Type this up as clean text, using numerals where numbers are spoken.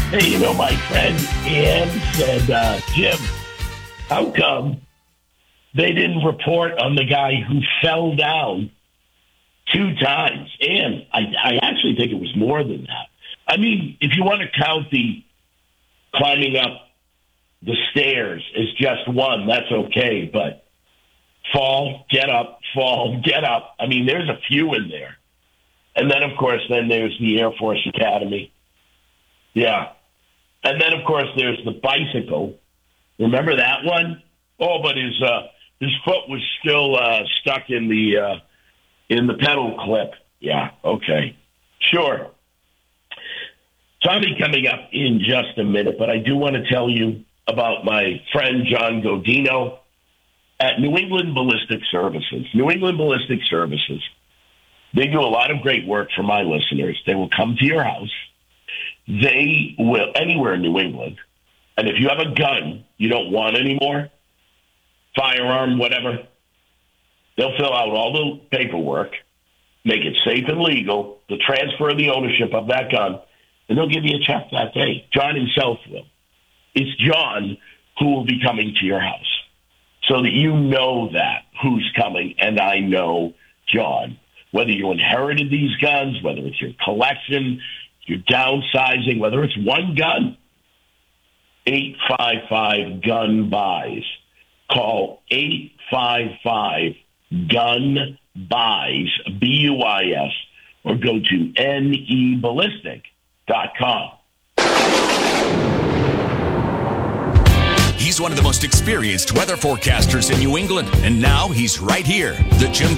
Hey, my friend Ann said, Jim, how come they didn't report on the guy who fell down 2 times? And I actually think it was more than that. I mean, if you want to count the climbing up the stairs as just one, that's okay. But fall, get up, fall, get up. I mean, there's a few in there. And then, of course, there's the Air Force Academy. Yeah. And then, of course, there's the bicycle. Remember that one? Oh, but his foot was still stuck in the pedal clip. Yeah, okay. Sure. Tommy coming up in just a minute, but I do want to tell you about my friend John Godino at New England Ballistic Services. New England Ballistic Services, they do a lot of great work for my listeners. They will come to your house. They will, anywhere in New England, and if you have a gun you don't want anymore, firearm, whatever, they'll fill out all the paperwork, make it safe and legal, the transfer of the ownership of that gun, and they'll give you a check that day. John himself will. It's John who will be coming to your house so that you know that who's coming, and I know John. Whether you inherited these guns, whether it's your collection, you're downsizing, whether it's one gun, 855-GUN-BUYS. Call 855-GUN-BUYS, BUIS, or go to neballistic.com. He's one of the most experienced weather forecasters in New England, and now he's right here. The Jim